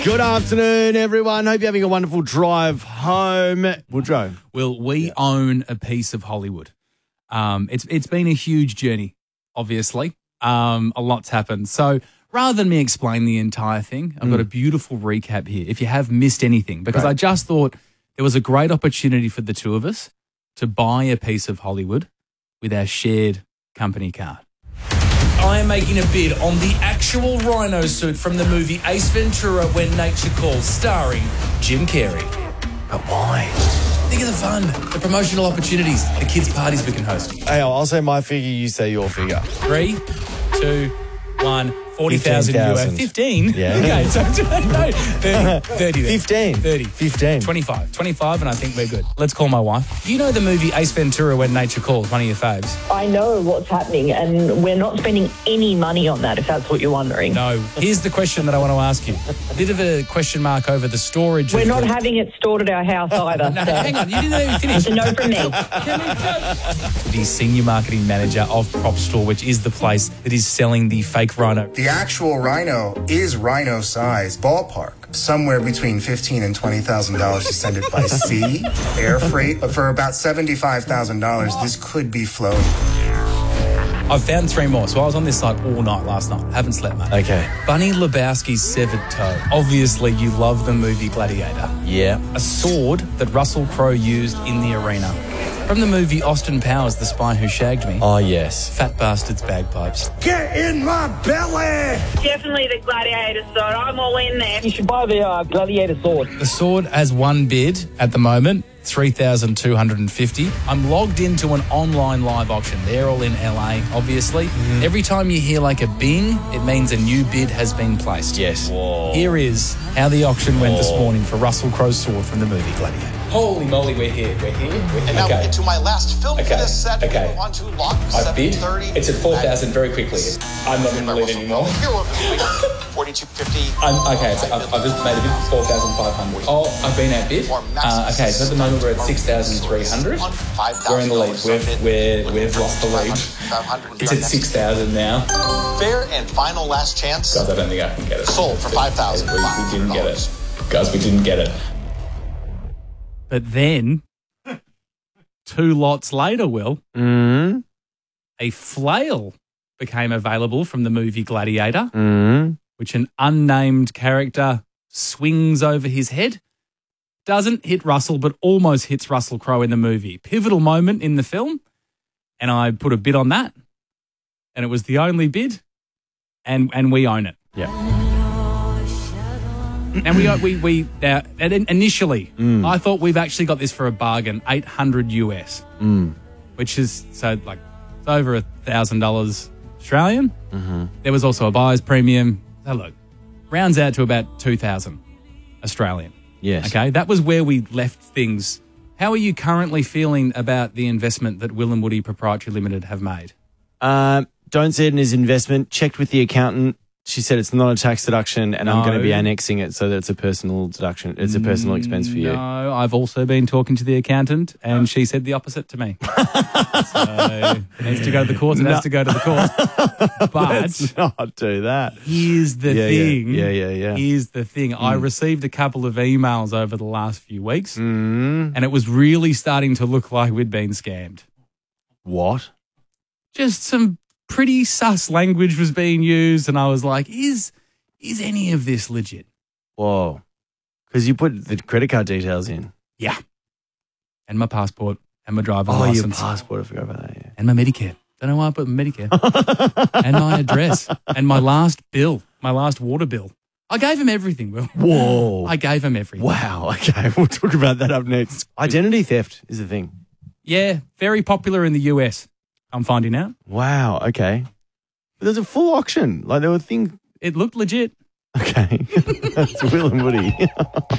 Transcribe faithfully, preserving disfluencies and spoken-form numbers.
Good afternoon, everyone. Hope you're having a wonderful drive home. Woodrow. Well, we yeah. own a piece of Hollywood. Um, it's it's been a huge journey, obviously. Um, a lot's happened. So rather than me explain the entire thing, I've mm. got a beautiful recap here if you have missed anything, because right. I just thought there was a great opportunity for the two of us to buy a piece of Hollywood with our shared company card. I am making a bid on the actual rhino suit from the movie Ace Ventura When Nature Calls, starring Jim Carrey. But why? Think of the fun, the promotional opportunities, the kids' parties we can host. Hey, I'll say my figure, you say your figure. Three, two, one. forty thousand U S. fifteen? Yeah. Okay, so no, thirty. thirty then. fifteen. thirty. fifteen. twenty-five. twenty-five, and I think we're good. Let's call my wife. Do you know the movie Ace Ventura When Nature Calls, one of your faves? I know what's happening, and we're not spending any money on that, if that's what you're wondering. No. Here's the question that I want to ask you. A bit of a question mark over the storage. We're not the... having it stored at our house either. No, so. hang on. You didn't even finish. It's a no from me. The senior marketing manager of Prop Store, which is the place that is selling the fake rhino. The actual rhino is rhino size, ballpark. Somewhere between fifteen thousand dollars and twenty thousand dollars to send it by sea, air freight. But for about seventy-five thousand dollars, this could be flown. I've found three more. So I was on this site all night last night. Haven't slept much. Okay. Bunny Lebowski's severed toe. Obviously, you love the movie Gladiator. Yeah. A sword that Russell Crowe used in the arena. From the movie Austin Powers, The Spy Who Shagged Me. Oh, yes. Fat Bastard's Bagpipes. Get in my belly! Definitely the Gladiator sword. I'm all in there. You should buy the uh, Gladiator sword. The sword has one bid at the moment, three thousand two hundred fifty dollars. I'm logged into an online live auction. They're all in L A, obviously. Mm-hmm. Every time you hear like a bing, it means a new bid has been placed. Yes. Whoa. Here is how the auction went Whoa. this morning for Russell Crowe's sword from the movie Gladiator. Holy moly, we're here. We're here. We're here. And now okay. we get to my last film okay. for this set. Okay. On to lock I've bid. thirty. It's at four thousand very quickly. I'm not going to believe it anymore. forty-two fifty. I'm, okay, so I've, I've just made a bid for four thousand five hundred. Oh, I've been outbid. Uh, okay, so at the moment we're at six thousand three hundred. We're in the lead. We've, we're, we've lost the lead. It's at six thousand now. Fair and final last chance. Guys, I don't think I can get it. Sold for five thousand dollars. We, we didn't get it. Guys, we didn't get it. But then, two lots later, Will, mm. a flail became available from the movie Gladiator, mm. which an unnamed character swings over his head. Doesn't hit Russell, but almost hits Russell Crowe in the movie. Pivotal moment in the film, and I put a bid on that, and it was the only bid, and and we own it. Yeah. And we we we uh, initially, mm. I thought we've actually got this for a bargain, eight hundred U S, mm. which is so like it's over a thousand dollars Australian. Mm-hmm. There was also a buyer's premium. So look, rounds out to about two thousand Australian. Yes. Okay, that was where we left things. How are you currently feeling about the investment that Will and Woody Proprietary Limited have made? Uh, don't see it as investment. Checked with the accountant. She said it's not a tax deduction, and no. I'm going to be annexing it so that it's a personal deduction. It's a personal expense for you. No, I've also been talking to the accountant, and she said the opposite to me. So it needs to go to the courts. It no. has to go to the courts. But let's not do that. Here's the yeah, thing. Yeah, yeah, yeah. yeah. Here's the thing. Mm. I received a couple of emails over the last few weeks, mm. and it was really starting to look like we'd been scammed. What? Just some pretty sus language was being used, and I was like, is is any of this legit? Whoa. Because you put the credit card details in. Yeah. And my passport and my driver's oh, license. Oh, your passport. I forgot about that, yeah. And my Medicare. Don't know why I put Medicare. And my address. And my last bill. My last water bill. I gave him everything, Will. Whoa. I gave him everything. Wow. Okay. We'll talk about that up next. Identity theft is a thing. Yeah. Very popular in the U S. I'm finding out. Wow. Okay. But there's a full auction. Like there were things. It looked legit. Okay. That's Will and Woody.